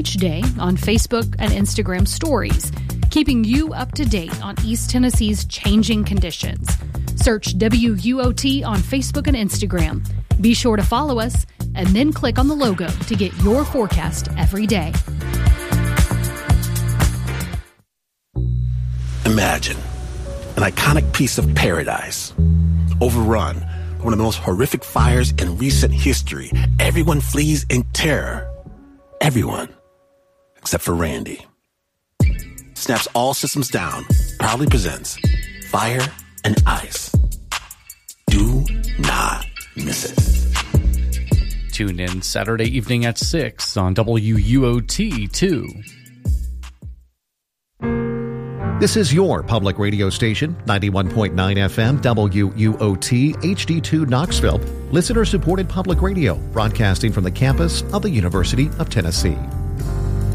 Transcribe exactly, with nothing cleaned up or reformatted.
each day on Facebook and Instagram stories, keeping you up to date on East Tennessee's changing conditions. Search W U O T on Facebook and Instagram. Be sure to follow us and then click on the logo to get your forecast every day. Imagine an iconic piece of paradise, overrun by one of the most horrific fires in recent history. Everyone flees in terror. Everyone, except for Randy. Snap's All Systems Down proudly presents Fire and Ice. Do not miss it. Tune in Saturday evening at six on W U O T two. This is your public radio station, ninety-one point nine F M, W U O T, H D two Knoxville, listener-supported public radio, broadcasting from the campus of the University of Tennessee.